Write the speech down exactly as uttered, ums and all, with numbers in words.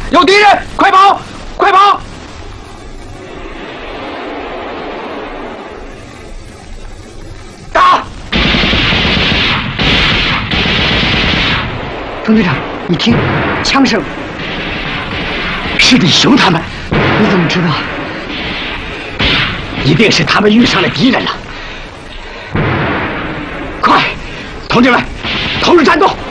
有敌人，快跑，快跑！打！ 钟队长，你听，枪声， 是李雄他们。 你怎么知道？ 一定是他们遇上了敌人了。快，同志们，投入战斗！